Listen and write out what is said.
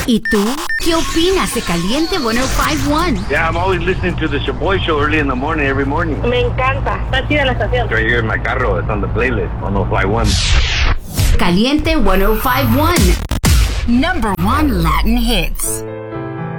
¿Y tú? ¿Qué opinas de Caliente 105.1? Yeah, I'm always listening to the Shaboy Show early in the morning, every morning. Me encanta. Está chida la estación. Right here in my carro, it's on the playlist, 105.1. Caliente 105.1. Number 1 Latin hits.